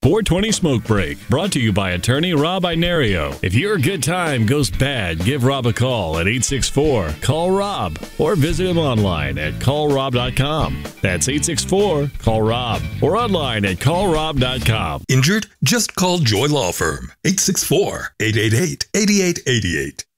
420 Smoke Break, brought to you by attorney Rob Inario. If your good time goes bad, give Rob a call at 864-CALL-ROB or visit him online at callrob.com. That's 864-CALL-ROB or online at callrob.com. Injured? Just call Joy Law Firm, 864-888-8888.